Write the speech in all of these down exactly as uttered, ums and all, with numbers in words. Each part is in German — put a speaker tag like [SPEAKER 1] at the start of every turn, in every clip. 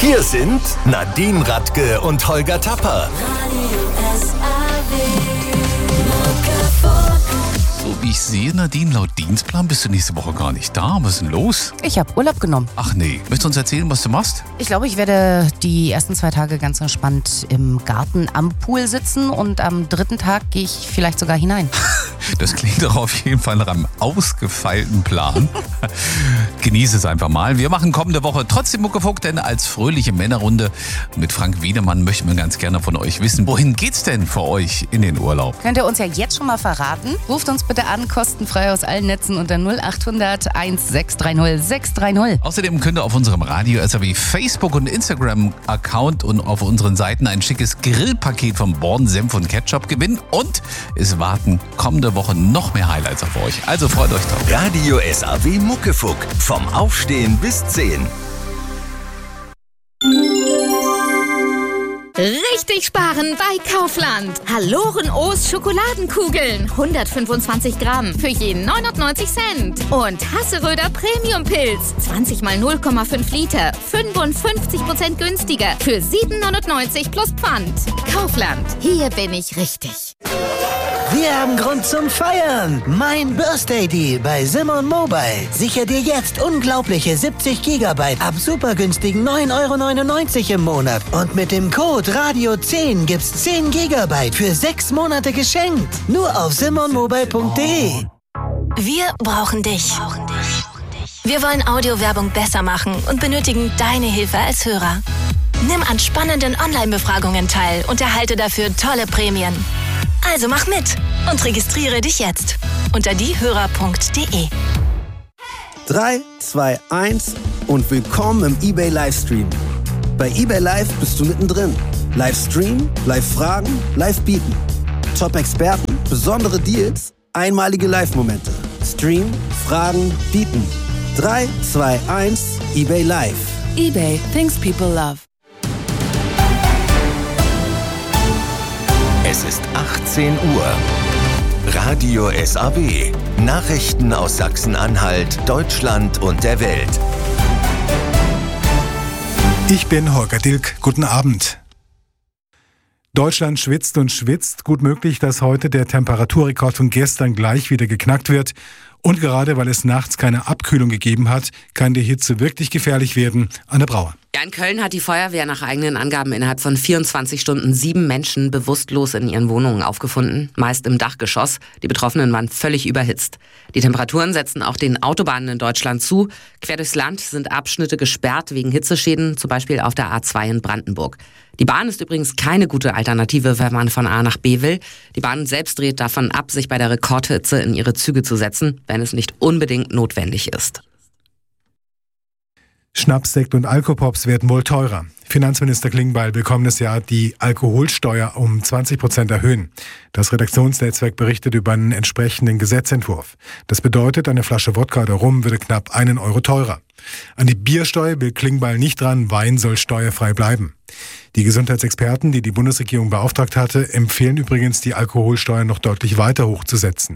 [SPEAKER 1] Hier sind Nadine Radke und Holger Tapper.
[SPEAKER 2] So wie ich sehe, Nadine, laut Dienstplan bist du nächste Woche gar nicht da. Was ist denn los?
[SPEAKER 3] Ich habe Urlaub genommen.
[SPEAKER 2] Ach nee, möchtest du uns erzählen, was du machst?
[SPEAKER 3] Ich glaube, ich werde die ersten zwei Tage ganz entspannt im Garten am Pool sitzen und am dritten Tag gehe ich vielleicht sogar hinein.
[SPEAKER 2] Das klingt doch auf jeden Fall nach einem ausgefeilten Plan. Genieße es einfach mal. Wir machen kommende Woche trotzdem Muckefuck, denn als fröhliche Männerrunde mit Frank Wiedemann möchten wir ganz gerne von euch wissen, wohin geht's denn für euch in den Urlaub?
[SPEAKER 3] Könnt ihr uns ja jetzt schon mal verraten. Ruft uns bitte an, kostenfrei aus allen Netzen unter null acht hundert sechshundertsechzig sechshundertdreißig.
[SPEAKER 2] Außerdem könnt ihr auf unserem Radio S R W Facebook und Instagram-Account und auf unseren Seiten ein schickes Grillpaket von Born Senf und Ketchup gewinnen. Und es warten kommende Woche noch mehr Highlights auf euch. Also freut euch drauf.
[SPEAKER 1] Radio S R W Muckefuck. Vom Aufstehen bis zehn.
[SPEAKER 4] Richtig sparen bei Kaufland. Haloren O's Schokoladenkugeln. hundertfünfundzwanzig Gramm für je neunundneunzig Cent. Und Hasseröder Premium Pilz. zwanzig mal null Komma fünf Liter. fünfundfünfzig Prozent günstiger. Für sieben neunundneunzig plus Pfand. Kaufland. Hier bin ich richtig.
[SPEAKER 5] Wir haben Grund zum Feiern. Mein Birthday Deal bei Simon Mobile. Sicher dir jetzt unglaubliche siebzig Gigabyte ab super günstigen neun Euro neunundneunzig im Monat. Und mit dem Code Radio zehn gibt's zehn Gigabyte für sechs Monate geschenkt. Nur auf simon mobile punkt de.
[SPEAKER 6] Wir brauchen dich. Wir wollen Audiowerbung besser machen und benötigen deine Hilfe als Hörer. Nimm an spannenden Online-Befragungen teil und erhalte dafür tolle Prämien. Also mach mit und registriere dich jetzt unter diehörer punkt de.
[SPEAKER 7] drei, zwei, eins und willkommen im eBay Livestream. Bei eBay Live bist du mittendrin. Livestream, Live-Fragen, Live-Bieten. Top-Experten, besondere Deals, einmalige Live-Momente. Stream, Fragen, Bieten. drei, zwei, eins, eBay Live.
[SPEAKER 8] eBay, things people love.
[SPEAKER 1] Es ist achtzehn Uhr. Radio S R W. Nachrichten aus Sachsen-Anhalt, Deutschland und der Welt.
[SPEAKER 9] Ich bin Holger Dilk. Guten Abend. Deutschland schwitzt und schwitzt. Gut möglich, dass heute der Temperaturrekord von gestern gleich wieder geknackt wird. Und gerade weil es nachts keine Abkühlung gegeben hat, kann die Hitze wirklich gefährlich werden. Anne Brauer.
[SPEAKER 10] Ja, in Köln hat die Feuerwehr nach eigenen Angaben innerhalb von vierundzwanzig Stunden sieben Menschen bewusstlos in ihren Wohnungen aufgefunden, meist im Dachgeschoss. Die Betroffenen waren völlig überhitzt. Die Temperaturen setzen auch den Autobahnen in Deutschland zu. Quer durchs Land sind Abschnitte gesperrt wegen Hitzeschäden, zum Beispiel auf der A zwei in Brandenburg. Die Bahn ist übrigens keine gute Alternative, wenn man von A nach B will. Die Bahn selbst dreht davon ab, sich bei der Rekordhitze in ihre Züge zu setzen, wenn es nicht unbedingt notwendig ist.
[SPEAKER 9] Schnaps, Sekt und Alkopops werden wohl teurer. Finanzminister Klingbeil will kommendes Jahr die Alkoholsteuer um zwanzig Prozent erhöhen. Das Redaktionsnetzwerk berichtet über einen entsprechenden Gesetzentwurf. Das bedeutet, eine Flasche Wodka oder Rum würde knapp einen Euro teurer. An die Biersteuer will Klingbeil nicht dran, Wein soll steuerfrei bleiben. Die Gesundheitsexperten, die die Bundesregierung beauftragt hatte, empfehlen übrigens, die Alkoholsteuer noch deutlich weiter hochzusetzen.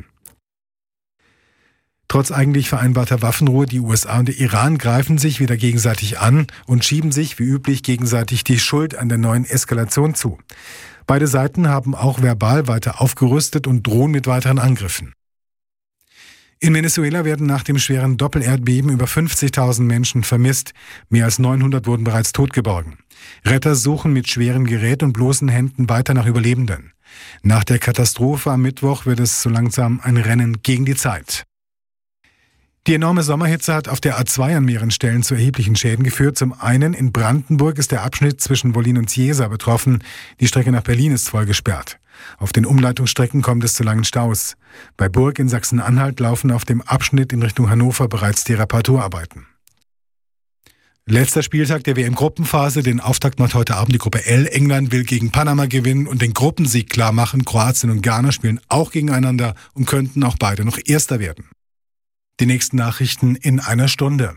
[SPEAKER 9] Trotz eigentlich vereinbarter Waffenruhe, die U S A und der Iran greifen sich wieder gegenseitig an und schieben sich wie üblich gegenseitig die Schuld an der neuen Eskalation zu. Beide Seiten haben auch verbal weiter aufgerüstet und drohen mit weiteren Angriffen. In Venezuela werden nach dem schweren Doppelerdbeben über fünfzigtausend Menschen vermisst. Mehr als neunhundert wurden bereits totgeborgen. Retter suchen mit schwerem Gerät und bloßen Händen weiter nach Überlebenden. Nach der Katastrophe am Mittwoch wird es so langsam ein Rennen gegen die Zeit. Die enorme Sommerhitze hat auf der A zwei an mehreren Stellen zu erheblichen Schäden geführt. Zum einen in Brandenburg ist der Abschnitt zwischen Wollin und Chiesa betroffen. Die Strecke nach Berlin ist voll gesperrt. Auf den Umleitungsstrecken kommt es zu langen Staus. Bei Burg in Sachsen-Anhalt laufen auf dem Abschnitt in Richtung Hannover bereits die Reparaturarbeiten. Letzter Spieltag der W M-Gruppenphase. Den Auftakt macht heute Abend die Gruppe L. England will gegen Panama gewinnen und den Gruppensieg klar machen. Kroatien und Ghana spielen auch gegeneinander und könnten auch beide noch Erster werden. Die nächsten Nachrichten in einer Stunde.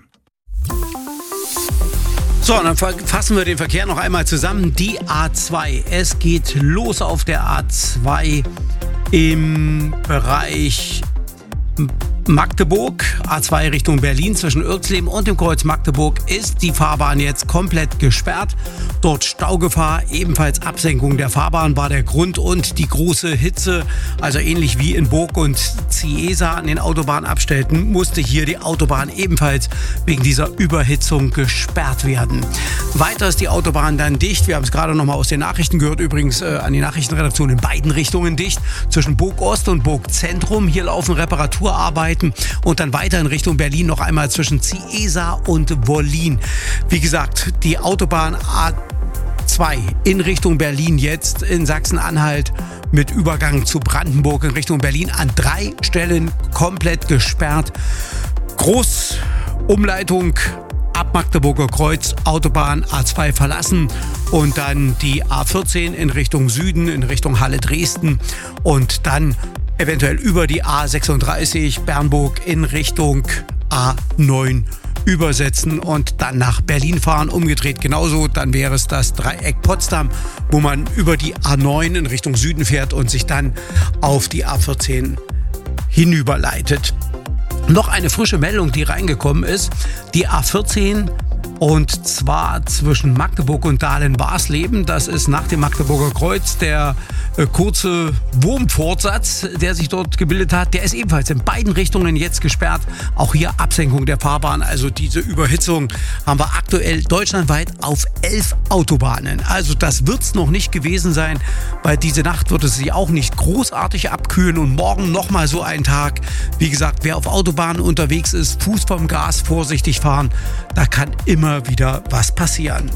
[SPEAKER 11] So, dann fassen wir den Verkehr noch einmal zusammen. Die A zwei. Es geht los auf der A zwei im Bereich Magdeburg, A zwei Richtung Berlin zwischen Irxleben und dem Kreuz Magdeburg ist die Fahrbahn jetzt komplett gesperrt. Dort Staugefahr, ebenfalls Absenkung der Fahrbahn war der Grund und die große Hitze, also ähnlich wie in Burg und Cieza an den Autobahnabschnitten, musste hier die Autobahn ebenfalls wegen dieser Überhitzung gesperrt werden. Weiter ist die Autobahn dann dicht. Wir haben es gerade noch mal aus den Nachrichten gehört, übrigens äh, an die Nachrichtenredaktion in beiden Richtungen dicht. Zwischen Burg Ost und Burg Zentrum. Hier laufen Reparaturarbeiten und dann weiter in Richtung Berlin noch einmal zwischen Cieza und Wollin. Wie gesagt, die Autobahn A zwei in Richtung Berlin jetzt in Sachsen-Anhalt mit Übergang zu Brandenburg in Richtung Berlin an drei Stellen komplett gesperrt. Großumleitung ab Magdeburger Kreuz, Autobahn A zwei verlassen und dann die A vierzehn in Richtung Süden, in Richtung Halle-Dresden und dann eventuell über die A sechsunddreißig Bernburg in Richtung A neun übersetzen und dann nach Berlin fahren. Umgedreht genauso, dann wäre es das Dreieck Potsdam, wo man über die A neun in Richtung Süden fährt und sich dann auf die A vierzehn hinüberleitet. Noch eine frische Meldung, die reingekommen ist. Die A vierzehn und zwar zwischen Magdeburg und Dahlen-Warsleben. Das ist nach dem Magdeburger Kreuz der äh, kurze Wurmfortsatz, der sich dort gebildet hat. Der ist ebenfalls in beiden Richtungen jetzt gesperrt. Auch hier Absenkung der Fahrbahn. Also diese Überhitzung haben wir aktuell deutschlandweit auf elf Autobahnen. Also das wird es noch nicht gewesen sein, weil diese Nacht wird es sich auch nicht großartig abkühlen und morgen nochmal so ein Tag. Wie gesagt, wer auf Autobahnen unterwegs ist, Fuß vom Gas, vorsichtig fahren. Da kann immer wieder was passieren.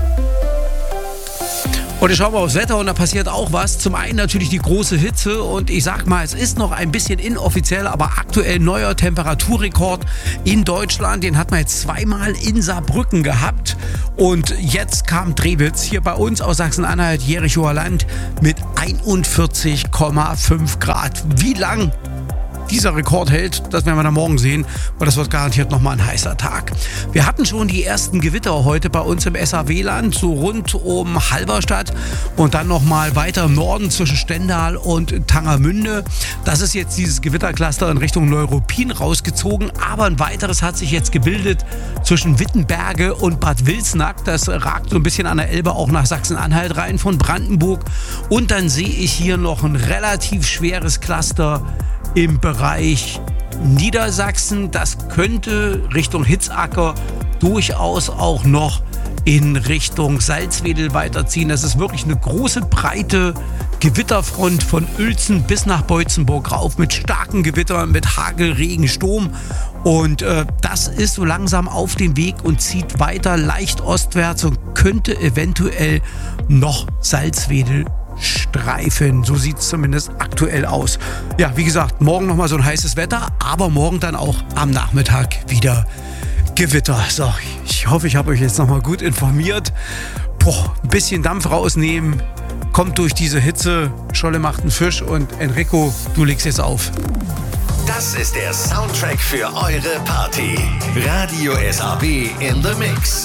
[SPEAKER 11] Und jetzt schauen wir aufs Wetter und da passiert auch was. Zum einen natürlich die große Hitze und ich sag mal, es ist noch ein bisschen inoffiziell, aber aktuell neuer Temperaturrekord in Deutschland. Den hat man jetzt zweimal in Saarbrücken gehabt und jetzt kam Drewitz hier bei uns aus Sachsen-Anhalt, Jerichoer Land mit einundvierzig Komma fünf Grad. Wie lang dieser Rekord hält, das werden wir dann morgen sehen, weil das wird garantiert nochmal ein heißer Tag. Wir hatten schon die ersten Gewitter heute bei uns im S A W-Land, so rund um Halberstadt und dann nochmal weiter im Norden zwischen Stendal und Tangermünde. Das ist jetzt dieses Gewittercluster in Richtung Neuruppin rausgezogen, aber ein weiteres hat sich jetzt gebildet zwischen Wittenberge und Bad Wilsnack. Das ragt so ein bisschen an der Elbe auch nach Sachsen-Anhalt rein von Brandenburg. Und dann sehe ich hier noch ein relativ schweres Cluster im Bereich Niedersachsen. Das könnte Richtung Hitzacker durchaus auch noch in Richtung Salzwedel weiterziehen. Das ist wirklich eine große, breite Gewitterfront von Uelzen bis nach Beutzenburg rauf mit starken Gewittern, mit Hagel, Regen, Sturm. Und äh, das ist so langsam auf dem Weg und zieht weiter leicht ostwärts und könnte eventuell noch Salzwedel streifen. So sieht es zumindest aktuell aus. Ja, wie gesagt, morgen nochmal so ein heißes Wetter, aber morgen dann auch am Nachmittag wieder Gewitter. So, ich hoffe, ich habe euch jetzt nochmal gut informiert. Boah, ein bisschen Dampf rausnehmen, kommt durch diese Hitze. Scholle macht einen Fisch und Enrico, du legst jetzt auf.
[SPEAKER 1] Das ist der Soundtrack für eure Party. Radio S A W in the Mix.